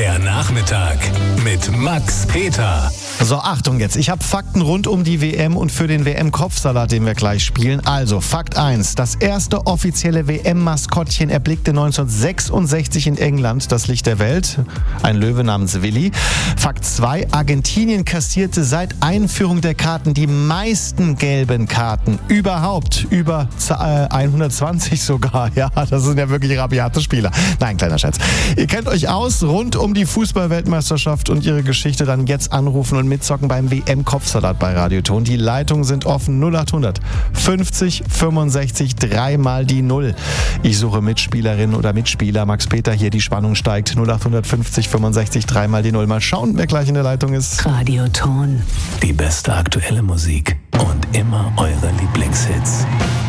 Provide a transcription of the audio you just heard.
Der Nachmittag mit Max Peter. So, Achtung jetzt. Ich habe Fakten rund um die WM und für den WM-Kopfsalat, den wir gleich spielen. Also, Fakt 1. Das erste offizielle WM-Maskottchen erblickte 1966 in England das Licht der Welt. Ein Löwe namens Willi. Fakt 2. Argentinien kassierte seit Einführung der Karten die meisten gelben Karten überhaupt. Über 120 sogar. Ja, das sind ja wirklich rabiate Spieler. Nein, kleiner Scherz. Ihr kennt euch aus rund um die Fußball-Weltmeisterschaft und ihre Geschichte, dann jetzt anrufen und mitzocken beim WM-Kopfsalat bei Radioton. Die Leitungen sind offen. 0800 50 65 3 mal die 0. Ich suche Mitspielerin oder Mitspieler. Max Peter hier, die Spannung steigt. 0800 50 65 3 mal die 0. Mal schauen, wer gleich in der Leitung ist. Radioton. Die beste aktuelle Musik und immer eure Lieblingshits.